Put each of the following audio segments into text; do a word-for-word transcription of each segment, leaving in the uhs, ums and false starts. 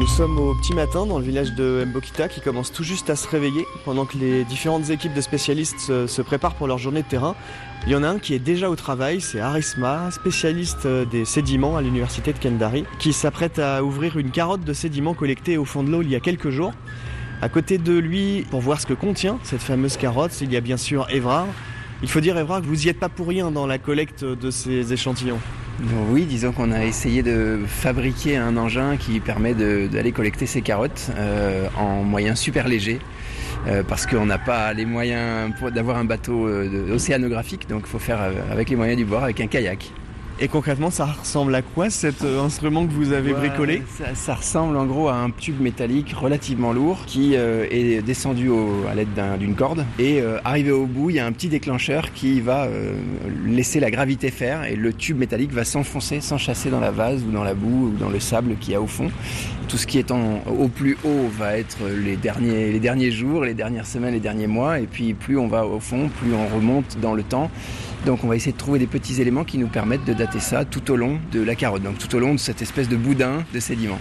Nous sommes au petit matin dans le village de Mbokita qui commence tout juste à se réveiller pendant que les différentes équipes de spécialistes se, se préparent pour leur journée de terrain. Il y en a un qui est déjà au travail, c'est Arisma, spécialiste des sédiments à l'université de Kendari, qui s'apprête à ouvrir une carotte de sédiments collectés au fond de l'eau il y a quelques jours. À côté de lui, pour voir ce que contient cette fameuse carotte, il y a bien sûr Évrard. Il faut dire, Évrard, que vous n'y êtes pas pour rien dans la collecte de ces échantillons. Oui, disons qu'on a essayé de fabriquer un engin qui permet de, d'aller collecter ces carottes euh, en moyens super légers euh, parce qu'on n'a pas les moyens pour, d'avoir un bateau euh, océanographique, donc il faut faire avec les moyens du bord, avec un kayak. Et concrètement, ça ressemble à quoi cet instrument que vous avez ouais, bricolé ? ça, ça ressemble en gros à un tube métallique relativement lourd qui euh, est descendu au, à l'aide d'un, d'une corde. Et euh, arrivé au bout, il y a un petit déclencheur qui va euh, laisser la gravité faire et le tube métallique va s'enfoncer, s'enchasser dans la vase ou dans la boue ou dans le sable qu'il y a au fond. Tout ce qui est en, au plus haut va être les derniers, les derniers jours, les dernières semaines, les derniers mois. Et puis plus on va au fond, plus on remonte dans le temps. Donc on va essayer de trouver des petits éléments qui nous permettent de dater ça tout au long de la carotte, donc tout au long de cette espèce de boudin de sédiments.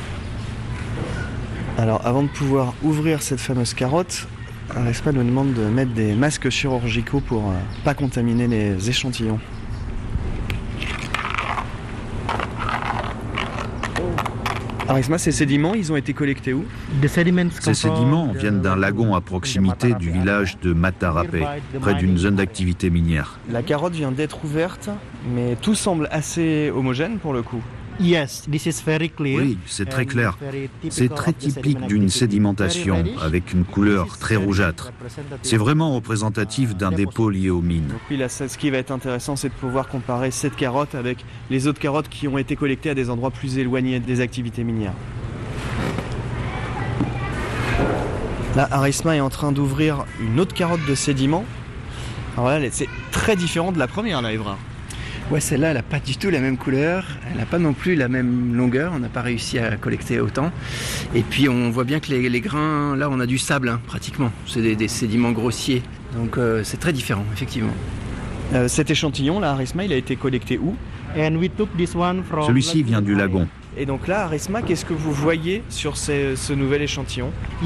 Alors avant de pouvoir ouvrir cette fameuse carotte, Arisma nous demande de mettre des masques chirurgicaux pour euh, pas contaminer les échantillons. Arisma, ces sédiments, ils ont été collectés où ? Ces sédiments viennent d'un lagon à proximité du village de Matarapé, près d'une zone d'activité minière. La carotte vient d'être ouverte, mais tout semble assez homogène pour le coup. Oui, c'est très clair. C'est très typique d'une sédimentation, avec une couleur très rougeâtre. C'est vraiment représentatif d'un dépôt lié aux mines. Donc oui, là, ce qui va être intéressant, c'est de pouvoir comparer cette carotte avec les autres carottes qui ont été collectées à des endroits plus éloignés des activités minières. Là, Arisma est en train d'ouvrir une autre carotte de sédiments. Alors là, c'est très différent de la première, là, Évrard. Ouais, celle-là, elle n'a pas du tout la même couleur, elle n'a pas non plus la même longueur, on n'a pas réussi à collecter autant. Et puis on voit bien que les, les grains, là on a du sable hein, pratiquement, c'est des, des sédiments grossiers, donc euh, c'est très différent effectivement. Euh, cet échantillon, là, Arisma, il a été collecté où ? Celui-ci vient du lagon. Et donc là, Arisma, qu'est-ce que vous voyez sur ce, ce nouvel échantillon ? On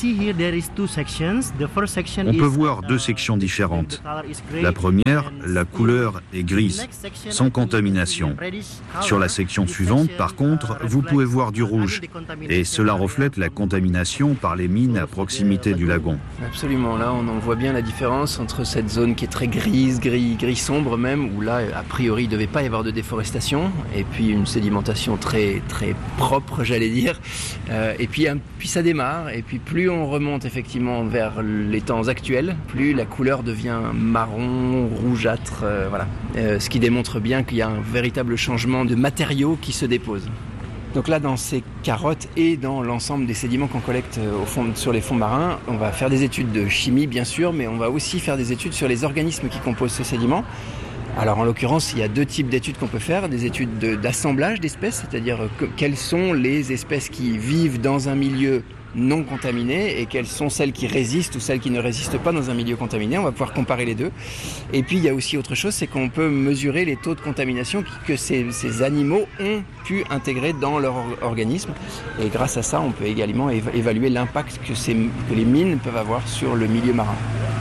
peut voir deux sections différentes. La première, la couleur est grise, sans contamination. Sur la section suivante, par contre, vous pouvez voir du rouge. Et cela reflète la contamination par les mines à proximité du lagon. Absolument, là on en voit bien la différence entre cette zone qui est très grise, gris, gris sombre même, où là, a priori, il ne devait pas y avoir de déforestation, et puis une sédimentation très très propre, j'allais dire. Euh, et puis, un, puis ça démarre. Et puis plus on remonte effectivement vers les temps actuels, plus la couleur devient marron, rougeâtre. Euh, voilà. Euh, ce qui démontre bien qu'il y a un véritable changement de matériaux qui se dépose. Donc là, dans ces carottes et dans l'ensemble des sédiments qu'on collecte au fond, sur les fonds marins, on va faire des études de chimie, bien sûr, mais on va aussi faire des études sur les organismes qui composent ces sédiments. Alors en l'occurrence, il y a deux types d'études qu'on peut faire, des études de, d'assemblage d'espèces, c'est-à-dire que, quelles sont les espèces qui vivent dans un milieu non contaminé et quelles sont celles qui résistent ou celles qui ne résistent pas dans un milieu contaminé. On va pouvoir comparer les deux. Et puis il y a aussi autre chose, c'est qu'on peut mesurer les taux de contamination que ces, ces animaux ont pu intégrer dans leur organisme. Et grâce à ça, on peut également évaluer l'impact que, ces, que les mines peuvent avoir sur le milieu marin.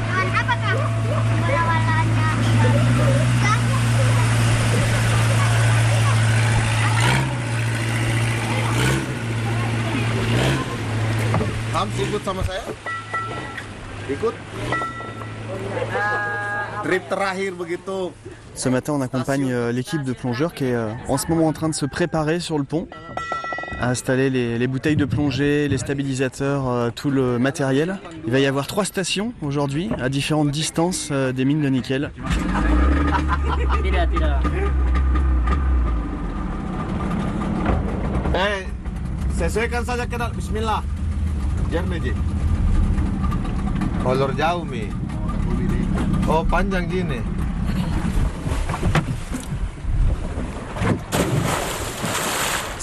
Ikut sama saya? Ikut? Trip terakhir begitu. Ce matin, on accompagne l'équipe de plongeurs qui est en ce moment en train de se préparer sur le pont à installer les, les bouteilles de plongée, les stabilisateurs, tout le matériel. Il va y avoir trois stations aujourd'hui à différentes distances des mines de nickel. Eh, sesuaikan saja kadar. Bismillah. Jangan meje. Kolor jauh mi. Oh panjang gini.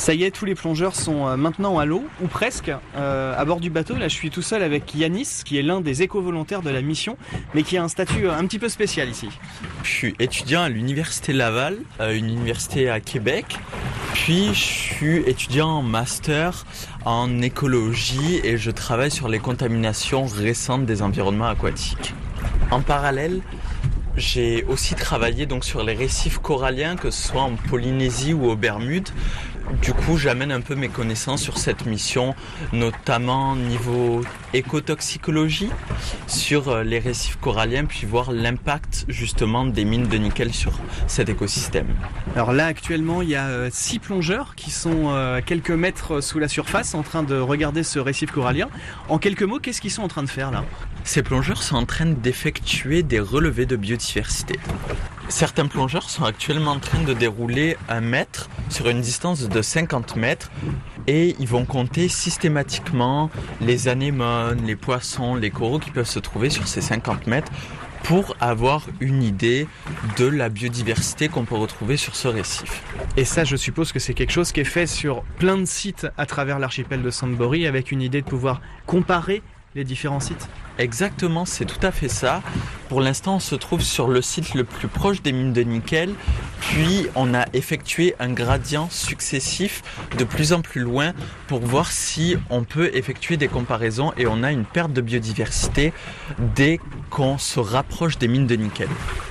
Ça y est, tous les plongeurs sont maintenant à l'eau, ou presque, euh, à bord du bateau. Là, je suis tout seul avec Yanis, qui est l'un des éco-volontaires de la mission, mais qui a un statut un petit peu spécial ici. Je suis étudiant à l'Université Laval, euh, une université à Québec. Puis, je suis étudiant en master en écologie et je travaille sur les contaminations récentes des environnements aquatiques. En parallèle, j'ai aussi travaillé donc sur les récifs coralliens, que ce soit en Polynésie ou aux Bermudes. Du coup, j'amène un peu mes connaissances sur cette mission, notamment niveau écotoxicologie, sur les récifs coralliens, puis voir l'impact justement des mines de nickel sur cet écosystème. Alors là, actuellement, il y a euh, six plongeurs qui sont euh, quelques mètres sous la surface en train de regarder ce récif corallien. En quelques mots, qu'est-ce qu'ils sont en train de faire là ? Ces plongeurs sont en train d'effectuer des relevés de biodiversité. Certains plongeurs sont actuellement en train de dérouler un mètre sur une distance de cinquante mètres et ils vont compter systématiquement les anémones, les poissons, les coraux qui peuvent se trouver sur ces cinquante mètres pour avoir une idée de la biodiversité qu'on peut retrouver sur ce récif. Et ça, je suppose que c'est quelque chose qui est fait sur plein de sites à travers l'archipel de Santborrý, avec une idée de pouvoir comparer les différents sites. Exactement, c'est tout à fait ça. Pour l'instant, on se trouve sur le site le plus proche des mines de nickel, puis on a effectué un gradient successif de plus en plus loin pour voir si on peut effectuer des comparaisons et on a une perte de biodiversité dès qu'on se rapproche des mines de nickel.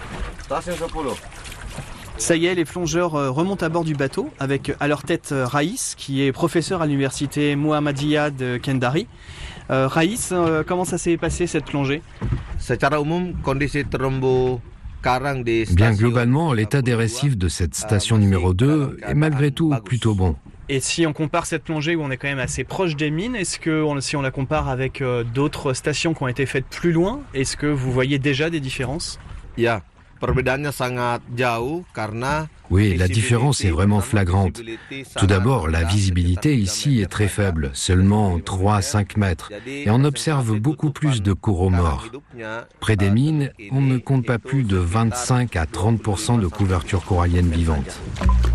Ça y est, les plongeurs remontent à bord du bateau avec à leur tête Raïs, qui est professeur à l'université Muhammadiyah de Kendari. Euh, Raïs, euh, comment ça s'est passé cette plongée ? Bien globalement, l'état des récifs de cette station numéro deux est malgré tout plutôt bon. Et si on compare cette plongée où on est quand même assez proche des mines, est-ce que on, si on la compare avec euh, d'autres stations qui ont été faites plus loin, est-ce que vous voyez déjà des différences ? Ya, perbedaannya sangat jauh karena Oui, la différence est vraiment flagrante. Tout d'abord, la visibilité ici est très faible, seulement trois à cinq mètres, et on observe beaucoup plus de coraux morts. Près des mines, on ne compte pas plus de vingt-cinq à trente pour cent de couverture corallienne vivante.